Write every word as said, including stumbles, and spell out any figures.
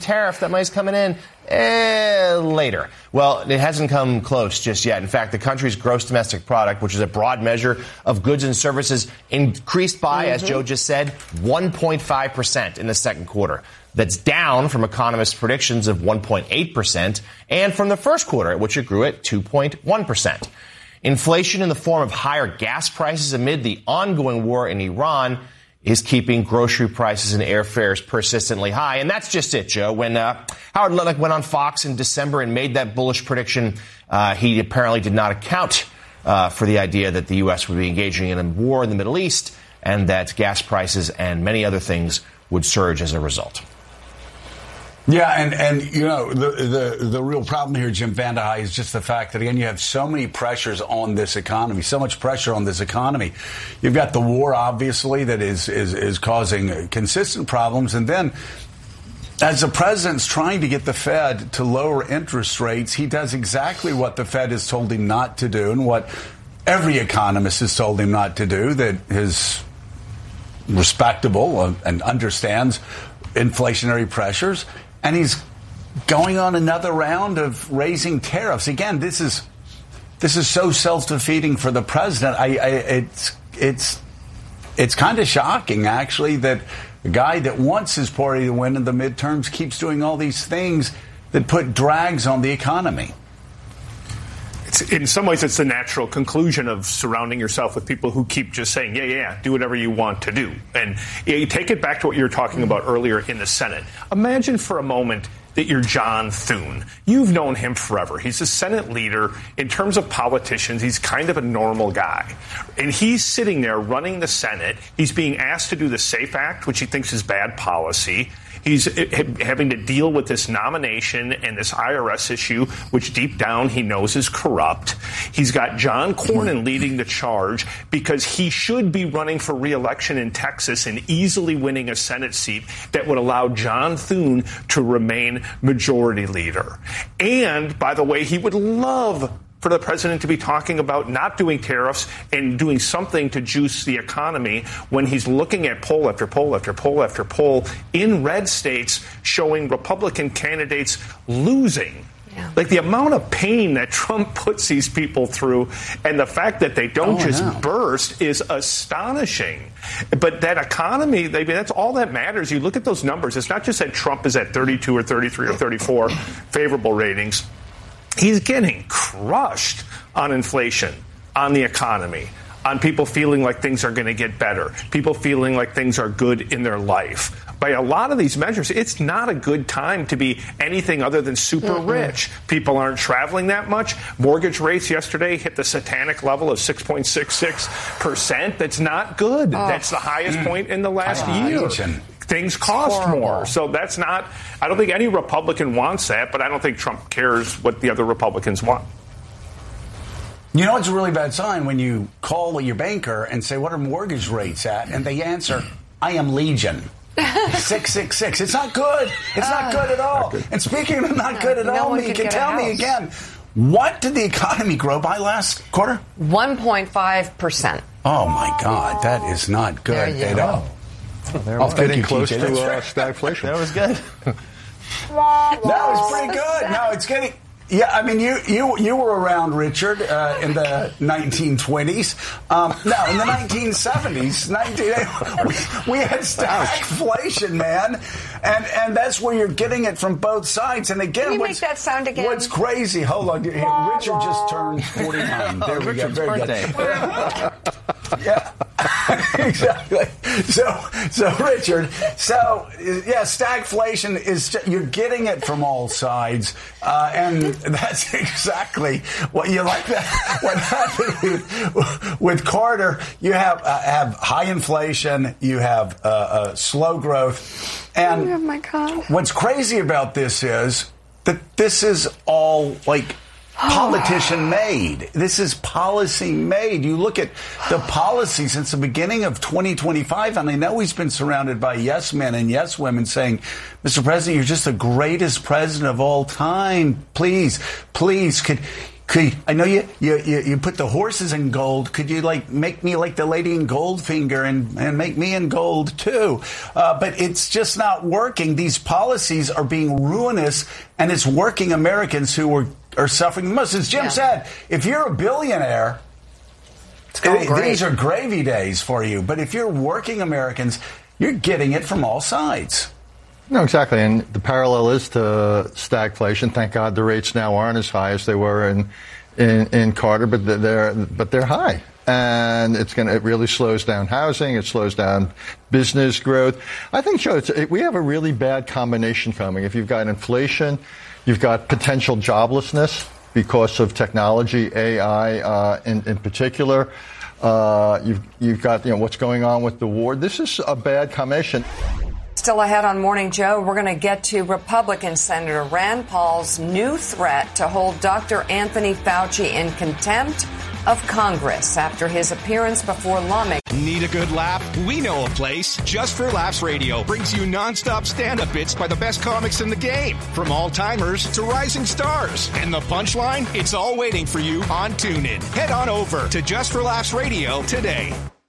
tariff that money's coming in eh, later. Well, it hasn't come close just yet. In fact, the country's gross domestic product, which is a broad measure of goods and services, increased by, mm-hmm. as Joe just said, one point five percent in the second quarter. That's down from economists' predictions of one point eight percent and from the first quarter, at which it grew at two point one percent. Inflation in the form of higher gas prices amid the ongoing war in Iran is keeping grocery prices and airfares persistently high. And that's just it, Joe. When uh, Howard Lutnick went on Fox in December and made that bullish prediction, uh, he apparently did not account uh, for the idea that the U S would be engaging in a war in the Middle East and that gas prices and many other things would surge as a result. Yeah, and, and you know, the, the the real problem here, Jim Vandehei, is just the fact that, again, you have so many pressures on this economy, so much pressure on this economy. You've got the war, obviously, that is, is, is causing consistent problems. And then, as the president's trying to get the Fed to lower interest rates, he does exactly what the Fed has told him not to do and what every economist has told him not to do, that is respectable and understands inflationary pressures. And he's going on another round of raising tariffs. Again, this is this is so self-defeating for the president. I, I, it's it's it's kind of shocking, actually, that a guy that wants his party to win in the midterms keeps doing all these things that put drags on the economy. It's, in some ways, it's the natural conclusion of surrounding yourself with people who keep just saying, yeah, yeah, yeah, do whatever you want to do. And you take it back to what you were talking about earlier in the Senate. Imagine for a moment that you're John Thune. You've known him forever. He's a Senate leader. In terms of politicians, he's kind of a normal guy. And he's sitting there running the Senate. He's being asked to do the SAFE Act, which he thinks is bad policy. He's having to deal with this nomination and this I R S issue, which deep down he knows is corrupt. He's got John Cornyn leading the charge because he should be running for re-election in Texas and easily winning a Senate seat that would allow John Thune to remain majority leader. And, by the way, he would love for the president to be talking about not doing tariffs and doing something to juice the economy when he's looking at poll after poll after poll after poll in red states showing Republican candidates losing. Yeah. Like the amount of pain that Trump puts these people through and the fact that they don't oh, just no. burst is astonishing. But that economy, they, that's all that matters. You look at those numbers. It's not just that Trump is at thirty-two or thirty-three or thirty-four favorable ratings. He's getting crushed on inflation, on the economy, on people feeling like things are going to get better, people feeling like things are good in their life. By a lot of these measures, it's not a good time to be anything other than super mm-hmm. rich. People aren't traveling that much. Mortgage rates yesterday hit the satanic level of six point six six percent. That's not good. Oh. That's the highest mm. point in the last uh, year. Agent. Things cost more. So that's not, I don't think any Republican wants that, but I don't think Trump cares what the other Republicans want. You know, it's a really bad sign when you call your banker and say, what are mortgage rates at? And they answer, I am Legion. six six six. It's not good. It's uh, not good at all. And speaking of not good at no all, you can tell me again, what did the economy grow by last quarter? one point five percent. Oh, my God. That is not good at go. all. Well, there was getting close to uh, stagflation. That was good. That was pretty good. No, it's getting. Yeah, I mean, you you you were around, Richard, uh, in the nineteen twenties. Um, no, in the nineteen seventies, nineteen, we, we had stagflation, man, and and that's where you're getting it from both sides. And again, Can you what's, make that sound again? What's crazy? Hold on, Richard just turned forty-nine. There we Richard's go. Very birthday. good. Yeah, exactly. So, so Richard, so yeah, stagflation is you're getting it from all sides, uh, and that's exactly what you like. That what happened with, with Carter. You have uh, have high inflation, you have uh, uh, slow growth, and oh my God. What's crazy about this is that this is all like. Politician made. This is policy made. You look at the policy since the beginning of twenty twenty-five, and I know he's been surrounded by yes men and yes women saying, Mister President, you're just the greatest president of all time. Please, please, could Could, I know you, you, you, you put the horses in gold. Could you like make me like the lady in Goldfinger and, and make me in gold too? Uh, but it's just not working. These policies are being ruinous, and it's working Americans who are, are suffering the most. As Jim yeah. said, if you're a billionaire, it, these are gravy days for you. But if you're working Americans, you're getting it from all sides. No, exactly. And the parallel is to stagflation. Thank God the rates now aren't as high as they were in in, in Carter, but they're but they're high. And it's going to, it really slows down housing. It slows down business growth. I think, Joe, it's, it, we have a really bad combination coming. If you've got inflation, you've got potential joblessness because of technology, A I uh, in, in particular. Uh, you've, you've got, you know, what's going on with the war. This is a bad combination. Still ahead on Morning Joe, we're going to get to Republican Senator Rand Paul's new threat to hold Doctor Anthony Fauci in contempt of Congress after his appearance before lawmakers. Need a good laugh? We know a place. Just for Laughs Radio brings you nonstop stand-up bits by the best comics in the game, from all-timers to rising stars. And the punchline? It's all waiting for you on TuneIn. Head on over to Just for Laughs Radio today.